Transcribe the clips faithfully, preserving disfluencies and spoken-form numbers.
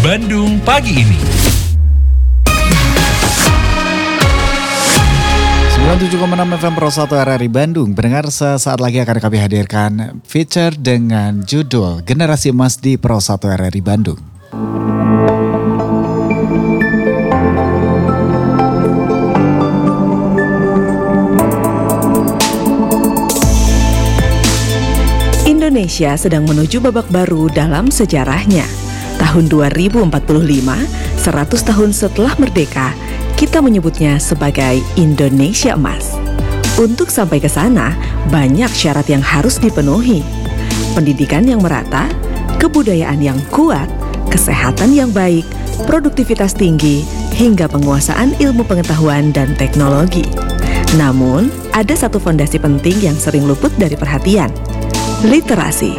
Bandung Pagi Ini. sembilan puluh tujuh koma enam F M Pro satu R R I Bandung. Pendengar, sesaat lagi akan kami hadirkan feature dengan judul Generasi Emas di Pro satu R R I Bandung. Indonesia sedang menuju babak baru dalam sejarahnya. Tahun dua ribu empat puluh lima, seratus tahun setelah merdeka, kita menyebutnya sebagai Indonesia Emas. Untuk sampai ke sana, banyak syarat yang harus dipenuhi. Pendidikan yang merata, kebudayaan yang kuat, kesehatan yang baik, produktivitas tinggi, hingga penguasaan ilmu pengetahuan dan teknologi. Namun, ada satu fondasi penting yang sering luput dari perhatian. Literasi.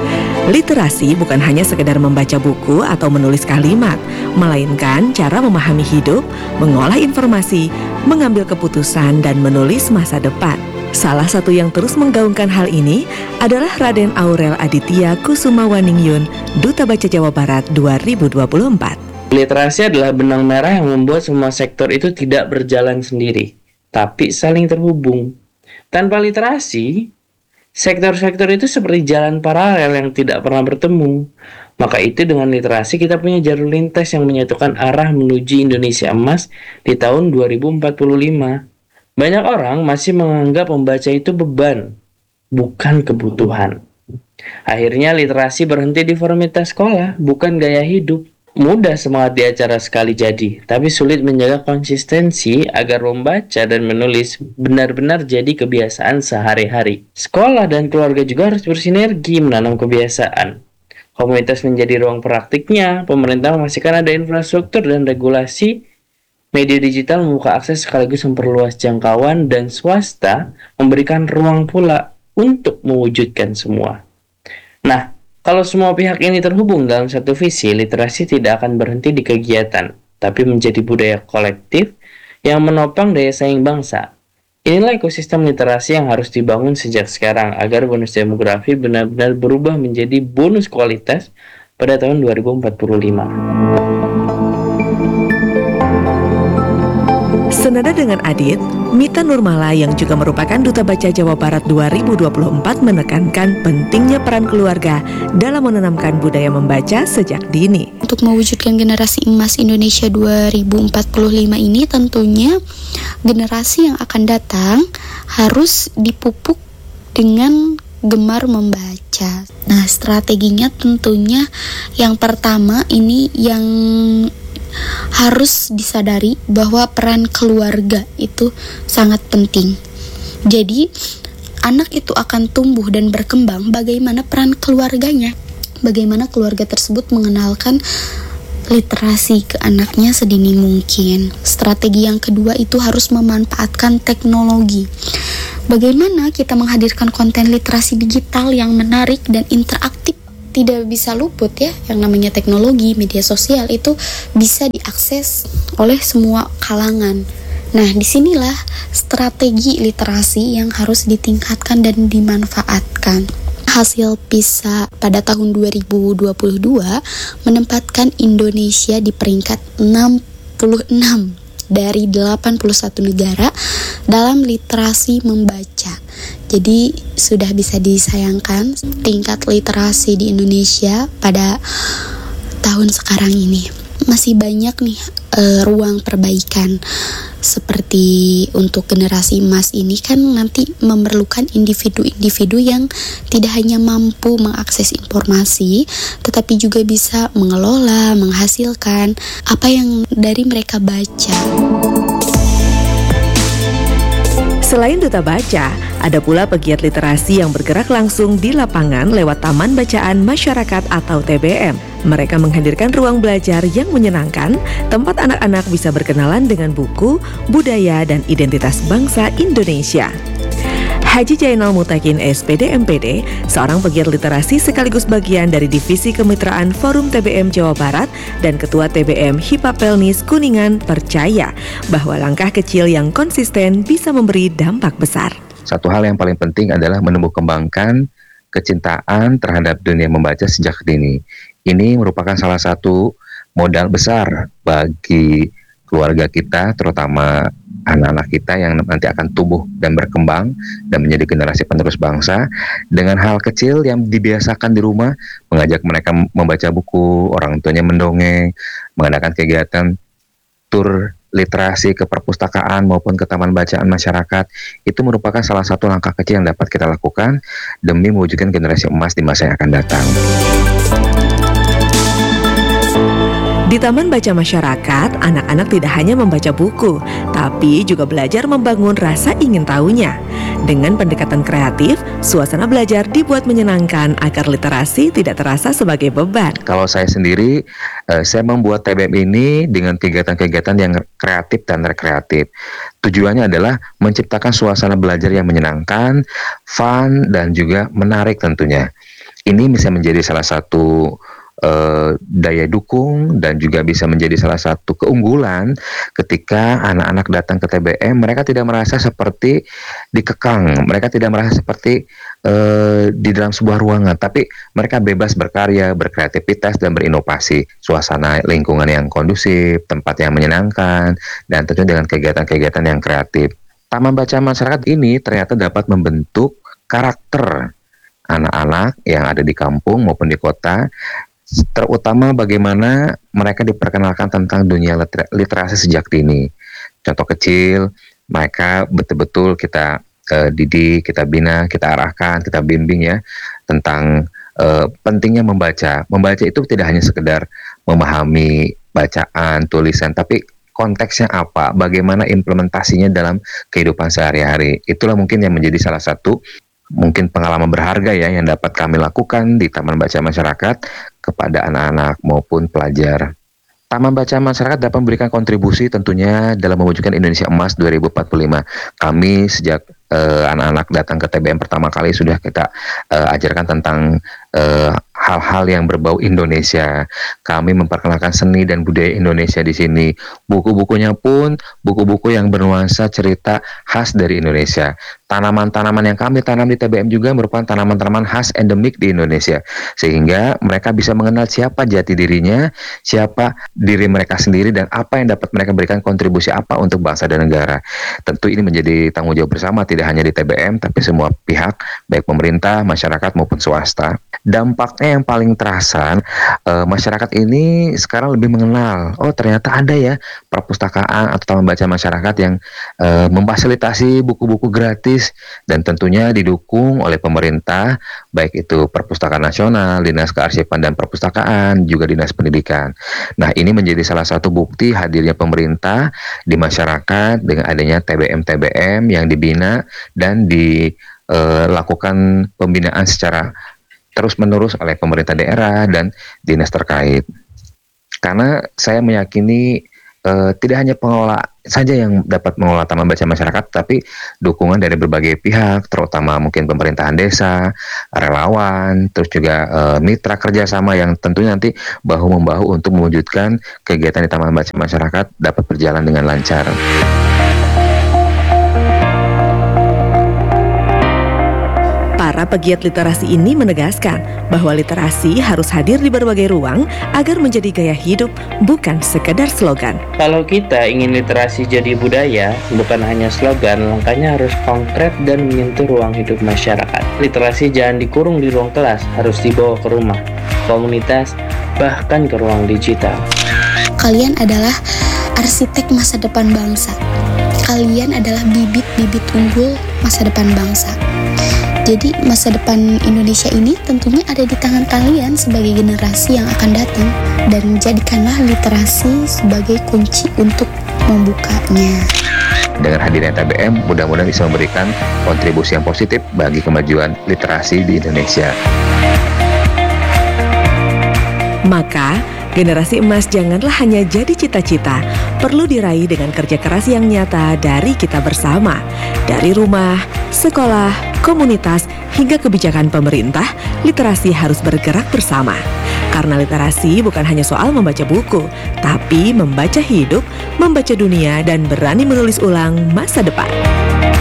Literasi bukan hanya sekedar membaca buku atau menulis kalimat, melainkan cara memahami hidup, mengolah informasi, mengambil keputusan, dan menulis masa depan. Salah satu yang terus menggaungkan hal ini adalah Raden Aurel Aditya Kusumawaningyun, Duta Baca Jawa Barat dua ribu dua puluh empat. Literasi adalah benang merah yang membuat semua sektor itu tidak berjalan sendiri, tapi saling terhubung. Tanpa literasi, sektor-sektor itu seperti jalan paralel yang tidak pernah bertemu. Maka itu dengan literasi kita punya jalur lintas yang menyatukan arah menuju Indonesia Emas di tahun dua ribu empat puluh lima. Banyak orang masih menganggap membaca itu beban, bukan kebutuhan. Akhirnya literasi berhenti di formalitas sekolah, bukan gaya hidup. Mudah semangat di acara sekali jadi, tapi sulit menjaga konsistensi agar membaca dan menulis benar-benar jadi kebiasaan sehari-hari. Sekolah dan keluarga juga harus bersinergi menanam kebiasaan. Komunitas menjadi ruang praktiknya, pemerintah memastikan ada infrastruktur dan regulasi, media digital membuka akses sekaligus memperluas jangkauan, dan swasta memberikan ruang pula untuk mewujudkan semua. Nah, kalau semua pihak ini terhubung dalam satu visi, literasi tidak akan berhenti di kegiatan, tapi menjadi budaya kolektif yang menopang daya saing bangsa. Inilah ekosistem literasi yang harus dibangun sejak sekarang agar bonus demografi benar-benar berubah menjadi bonus kualitas pada tahun dua ribu empat puluh lima. Senada dengan Adit, Mita Nurmala yang juga merupakan Duta Baca Jawa Barat dua ribu dua puluh empat menekankan pentingnya peran keluarga dalam menanamkan budaya membaca sejak dini. Untuk mewujudkan generasi emas Indonesia dua ribu empat puluh lima ini, tentunya generasi yang akan datang harus dipupuk dengan gemar membaca. Nah, strateginya tentunya yang pertama ini yang harus disadari bahwa peran keluarga itu sangat penting. Jadi, anak itu akan tumbuh dan berkembang bagaimana peran keluarganya. Bagaimana keluarga tersebut mengenalkan literasi ke anaknya sedini mungkin. Strategi yang kedua itu harus memanfaatkan teknologi. Bagaimana kita menghadirkan konten literasi digital yang menarik dan interaktif. Tidak bisa luput ya, yang namanya teknologi, media sosial itu bisa diakses oleh semua kalangan. Nah, disinilah strategi literasi yang harus ditingkatkan dan dimanfaatkan. Hasil PISA pada tahun dua ribu dua puluh dua menempatkan Indonesia di peringkat enam puluh enam dari delapan puluh satu negara dalam literasi membaca. Jadi sudah bisa disayangkan tingkat literasi di Indonesia pada tahun sekarang ini. Masih banyak nih e, ruang perbaikan. Seperti untuk generasi emas ini kan nanti memerlukan individu-individu yang tidak hanya mampu mengakses informasi, tetapi juga bisa mengelola, menghasilkan apa yang dari mereka baca. Selain Duta Baca, ada pula pegiat literasi yang bergerak langsung di lapangan lewat Taman Bacaan Masyarakat atau T B M. Mereka menghadirkan ruang belajar yang menyenangkan, tempat anak-anak bisa berkenalan dengan buku, budaya, dan identitas bangsa Indonesia. Haji Jainal Mutakin S P D M P D, seorang pegiat literasi sekaligus bagian dari Divisi Kemitraan Forum T B M Jawa Barat dan Ketua T B M Hipapelnis Kuningan, percaya bahwa langkah kecil yang konsisten bisa memberi dampak besar. Satu hal yang paling penting adalah menumbuh kembangkan kecintaan terhadap dunia membaca sejak dini. Ini merupakan salah satu modal besar bagi keluarga kita, terutama anak-anak kita yang nanti akan tumbuh dan berkembang dan menjadi generasi penerus bangsa, dengan hal kecil yang dibiasakan di rumah, mengajak mereka membaca buku, orang tuanya mendongeng, mengadakan kegiatan tur literasi ke perpustakaan maupun ke taman bacaan masyarakat. Itu merupakan salah satu langkah kecil yang dapat kita lakukan demi mewujudkan generasi emas di masa yang akan datang. Di Taman Baca Masyarakat, anak-anak tidak hanya membaca buku, tapi juga belajar membangun rasa ingin tahunya. Dengan pendekatan kreatif, suasana belajar dibuat menyenangkan agar literasi tidak terasa sebagai beban. Kalau saya sendiri, eh, saya membuat T B M ini dengan kegiatan-kegiatan yang kreatif dan rekreatif. Tujuannya adalah menciptakan suasana belajar yang menyenangkan, fun, dan juga menarik tentunya. Ini bisa menjadi salah satu Uh, daya dukung dan juga bisa menjadi salah satu keunggulan ketika anak-anak datang ke T B M. Mereka tidak merasa seperti dikekang, mereka tidak merasa seperti uh, di dalam sebuah ruangan, tapi mereka bebas berkarya, berkreativitas, dan berinovasi. Suasana lingkungan yang kondusif, tempat yang menyenangkan, dan tentunya dengan kegiatan-kegiatan yang kreatif. Taman Baca Masyarakat ini ternyata dapat membentuk karakter anak-anak yang ada di kampung maupun di kota, terutama bagaimana mereka diperkenalkan tentang dunia liter- literasi sejak dini. Contoh kecil, mereka betul-betul kita uh, didik, kita bina, kita arahkan, kita bimbing ya tentang uh, pentingnya membaca. Membaca itu tidak hanya sekedar memahami bacaan, tulisan, tapi konteksnya apa, bagaimana implementasinya dalam kehidupan sehari-hari. Itulah mungkin yang menjadi salah satu mungkin pengalaman berharga ya yang dapat kami lakukan di Taman Baca Masyarakat kepada anak-anak maupun pelajar. Taman Baca Masyarakat dapat memberikan kontribusi tentunya dalam mewujudkan Indonesia Emas dua ribu empat puluh lima. Kami sejak uh, anak-anak datang ke T B M pertama kali sudah kita uh, ajarkan tentang uh, hal-hal yang berbau Indonesia. Kami memperkenalkan seni dan budaya Indonesia di sini. Buku-bukunya pun buku-buku yang bernuansa cerita khas dari Indonesia. Tanaman-tanaman yang kami tanam di T B M juga merupakan tanaman-tanaman khas endemik di Indonesia. Sehingga mereka bisa mengenal siapa jati dirinya, siapa diri mereka sendiri, dan apa yang dapat mereka berikan kontribusi apa untuk bangsa dan negara. Tentu ini menjadi tanggung jawab bersama, tidak hanya di T B M, tapi semua pihak, baik pemerintah, masyarakat maupun swasta. Dampaknya yang paling terasa, uh, masyarakat ini sekarang lebih mengenal, oh ternyata ada ya perpustakaan atau taman baca masyarakat yang uh, memfasilitasi buku-buku gratis dan tentunya didukung oleh pemerintah, baik itu Perpustakaan Nasional, Dinas Kearsipan dan Perpustakaan, juga Dinas Pendidikan. Nah, ini menjadi salah satu bukti hadirnya pemerintah di masyarakat dengan adanya T B M T B M yang dibina dan dilakukan uh, pembinaan secara terus-menerus oleh pemerintah daerah dan dinas terkait. Karena saya meyakini uh, tidak hanya pengelola saja yang dapat mengelola taman baca masyarakat, tapi dukungan dari berbagai pihak, terutama mungkin pemerintahan desa, relawan, terus juga uh, mitra kerjasama yang tentunya nanti bahu-membahu untuk mewujudkan kegiatan di taman baca masyarakat dapat berjalan dengan lancar. Para pegiat literasi ini menegaskan bahwa literasi harus hadir di berbagai ruang agar menjadi gaya hidup, bukan sekedar slogan. Kalau kita ingin literasi jadi budaya, bukan hanya slogan, langkahnya harus konkret dan menyentuh ruang hidup masyarakat. Literasi jangan dikurung di ruang kelas, harus dibawa ke rumah, komunitas, bahkan ke ruang digital. Kalian adalah arsitek masa depan bangsa. Kalian adalah bibit-bibit unggul masa depan bangsa. Jadi masa depan Indonesia ini tentunya ada di tangan kalian sebagai generasi yang akan datang, dan jadikanlah literasi sebagai kunci untuk membukanya. Dengan hadirnya T B M, mudah-mudahan bisa memberikan kontribusi yang positif bagi kemajuan literasi di Indonesia. Maka, generasi emas janganlah hanya jadi cita-cita, perlu diraih dengan kerja keras yang nyata dari kita bersama. Dari rumah, sekolah, komunitas, hingga kebijakan pemerintah, literasi harus bergerak bersama. Karena literasi bukan hanya soal membaca buku, tapi membaca hidup, membaca dunia, dan berani menulis ulang masa depan.